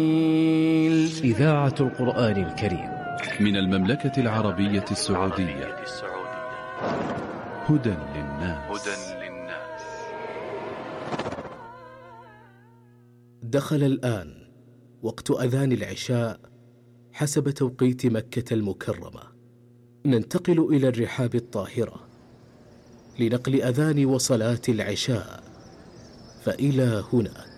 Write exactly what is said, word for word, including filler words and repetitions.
إذاعة القرآن الكريم من المملكة العربية السعودية. هدى للناس. دخل الآن وقت أذان العشاء حسب توقيت مكة المكرمة. ننتقل إلى الرحاب الطاهرة لنقل أذان وصلاة العشاء، فإلى هنا